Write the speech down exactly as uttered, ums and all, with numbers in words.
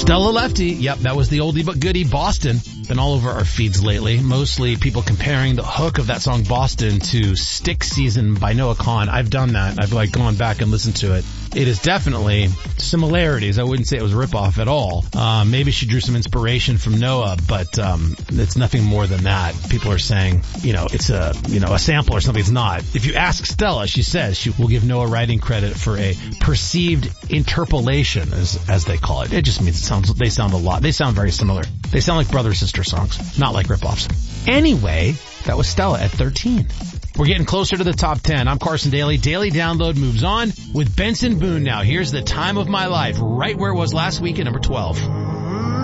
Stella Lefty. Yep, that was the oldie but goodie, Boston. Been all over our feeds lately. Mostly people comparing the hook of that song Boston to Stick Season by Noah Kahan. I've done that. I've like gone back and listened to it. It is definitely similarities. I wouldn't say it was a ripoff at all. Uh, maybe she drew some inspiration from Noah, but um, it's nothing more than that. People are saying, you know, it's a, you know, a sample or something. It's not. If you ask Stella, she says she will give Noah writing credit for a perceived interpolation, as as they call it. It just means it sounds. They sound a lot. They sound very similar. They sound like brother sister songs, not like ripoffs. Anyway, that was Stella at thirteen. We're getting closer to the top ten. I'm Carson Daly. Daily Download moves on with Benson Boone now. Here's The Time of My Life, right where it was last week at number twelve.